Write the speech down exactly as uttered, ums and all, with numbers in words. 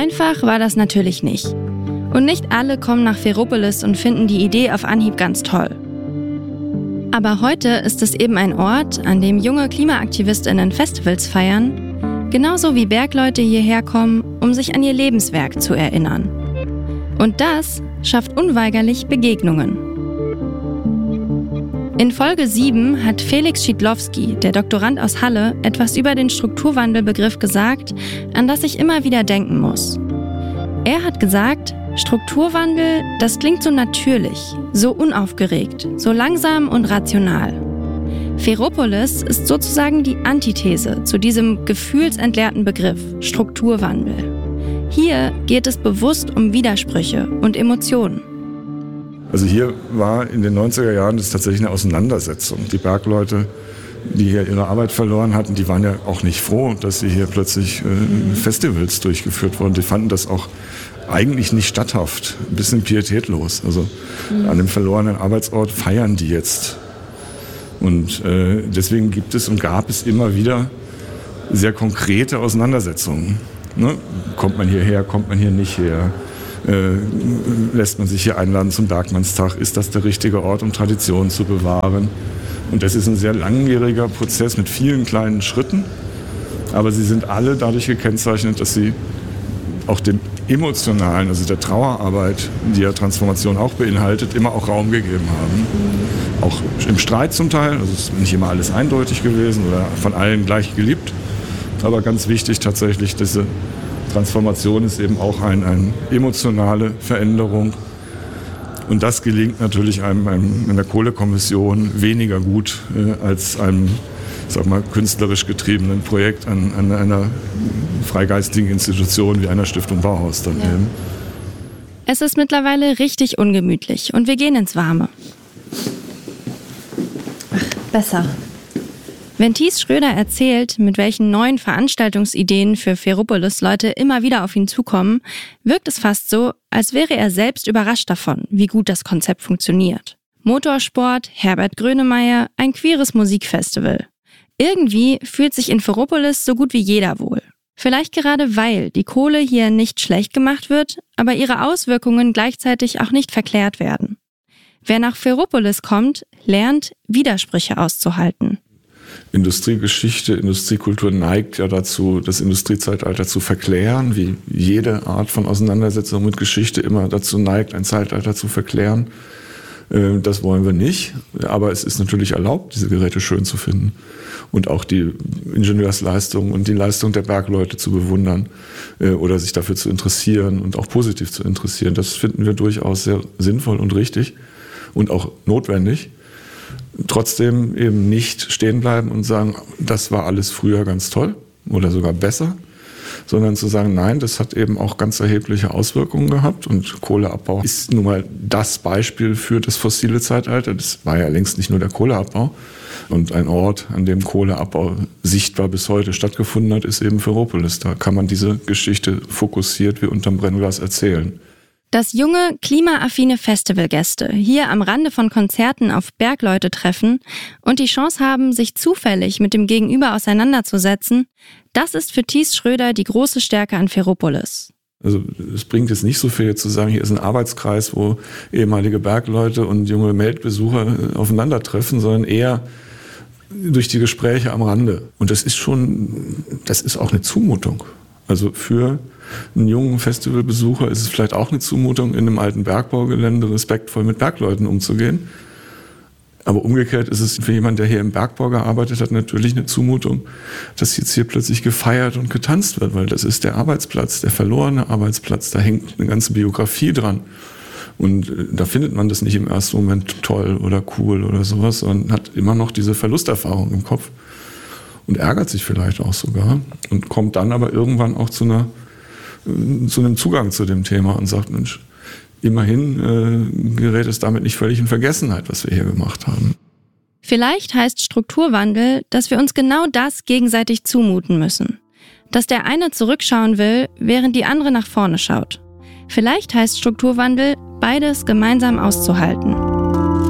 Einfach war das natürlich nicht. Und nicht alle kommen nach Ferropolis und finden die Idee auf Anhieb ganz toll. Aber heute ist es eben ein Ort, an dem junge KlimaaktivistInnen Festivals feiern, genauso wie Bergleute hierher kommen, um sich an ihr Lebenswerk zu erinnern. Und das schafft unweigerlich Begegnungen. In Folge sieben hat Felix Schiedlowski, der Doktorand aus Halle, etwas über den Strukturwandelbegriff gesagt, an das ich immer wieder denken muss. Er hat gesagt, Strukturwandel, das klingt so natürlich, so unaufgeregt, so langsam und rational. Ferropolis ist sozusagen die Antithese zu diesem gefühlsentleerten Begriff Strukturwandel. Hier geht es bewusst um Widersprüche und Emotionen. Also hier war in den neunziger Jahren das tatsächlich eine Auseinandersetzung. Die Bergleute, die hier ihre Arbeit verloren hatten, die waren ja auch nicht froh, dass sie hier plötzlich äh, Festivals durchgeführt wurden. Die fanden das auch eigentlich nicht statthaft, ein bisschen pietätlos. Also mhm. an dem verlorenen Arbeitsort feiern die jetzt. Und äh, deswegen gibt es und gab es immer wieder sehr konkrete Auseinandersetzungen. Ne? Kommt man hierher, kommt man hier nicht her? Äh, lässt man sich hier einladen zum Bergmannstag? Ist das der richtige Ort, um Traditionen zu bewahren? Und das ist ein sehr langwieriger Prozess mit vielen kleinen Schritten. Aber sie sind alle dadurch gekennzeichnet, dass sie auch dem emotionalen, also der Trauerarbeit, die ja Transformation auch beinhaltet, immer auch Raum gegeben haben. Auch im Streit zum Teil, also es ist nicht immer alles eindeutig gewesen oder von allen gleich geliebt. Aber ganz wichtig tatsächlich, diese Transformation ist eben auch eine ein emotionale Veränderung. Und das gelingt natürlich einem, einem in der Kohlekommission weniger gut äh, als einem, sag mal, künstlerisch getriebenen Projekt an, an einer freigeistigen Institution wie einer Stiftung Bauhaus dann ja. eben. Es ist mittlerweile richtig ungemütlich und wir gehen ins Warme. Ach, besser. Wenn Thies Schröder erzählt, mit welchen neuen Veranstaltungsideen für Ferropolis Leute immer wieder auf ihn zukommen, wirkt es fast so, als wäre er selbst überrascht davon, wie gut das Konzept funktioniert. Motorsport, Herbert Grönemeyer, ein queeres Musikfestival. Irgendwie fühlt sich in Ferropolis so gut wie jeder wohl. Vielleicht gerade weil die Kohle hier nicht schlecht gemacht wird, aber ihre Auswirkungen gleichzeitig auch nicht verklärt werden. Wer nach Ferropolis kommt, lernt, Widersprüche auszuhalten. Industriegeschichte, Industriekultur neigt ja dazu, das Industriezeitalter zu verklären, wie jede Art von Auseinandersetzung mit Geschichte immer dazu neigt, ein Zeitalter zu verklären. Das wollen wir nicht, aber es ist natürlich erlaubt, diese Geräte schön zu finden und auch die Ingenieursleistung und die Leistung der Bergleute zu bewundern oder sich dafür zu interessieren und auch positiv zu interessieren. Das finden wir durchaus sehr sinnvoll und richtig und auch notwendig. Trotzdem eben nicht stehen bleiben und sagen, das war alles früher ganz toll oder sogar besser, sondern zu sagen, nein, das hat eben auch ganz erhebliche Auswirkungen gehabt und Kohleabbau ist nun mal das Beispiel für das fossile Zeitalter. Das war ja längst nicht nur der Kohleabbau und ein Ort, an dem Kohleabbau sichtbar bis heute stattgefunden hat, ist eben Ferropolis. Da kann man diese Geschichte fokussiert wie unterm Brennglas erzählen. Dass junge, klimaaffine Festivalgäste hier am Rande von Konzerten auf Bergleute treffen und die Chance haben, sich zufällig mit dem Gegenüber auseinanderzusetzen, das ist für Thies Schröder die große Stärke an Ferropolis. Also es bringt jetzt nicht so viel zu sagen, hier ist ein Arbeitskreis, wo ehemalige Bergleute und junge Meldbesucher aufeinandertreffen, sondern eher durch die Gespräche am Rande. Und das ist schon, das ist auch eine Zumutung. Also für einen jungen Festivalbesucher ist es vielleicht auch eine Zumutung, in einem alten Bergbaugelände respektvoll mit Bergleuten umzugehen. Aber umgekehrt ist es für jemanden, der hier im Bergbau gearbeitet hat, natürlich eine Zumutung, dass jetzt hier plötzlich gefeiert und getanzt wird, weil das ist der Arbeitsplatz, der verlorene Arbeitsplatz, da hängt eine ganze Biografie dran. Und da findet man das nicht im ersten Moment toll oder cool oder sowas, sondern hat immer noch diese Verlusterfahrung im Kopf und ärgert sich vielleicht auch sogar und kommt dann aber irgendwann auch zu einer zu einem Zugang zu dem Thema und sagt, Mensch, immerhin äh, gerät es damit nicht völlig in Vergessenheit, was wir hier gemacht haben. Vielleicht heißt Strukturwandel, dass wir uns genau das gegenseitig zumuten müssen. Dass der eine zurückschauen will, während die andere nach vorne schaut. Vielleicht heißt Strukturwandel, beides gemeinsam auszuhalten.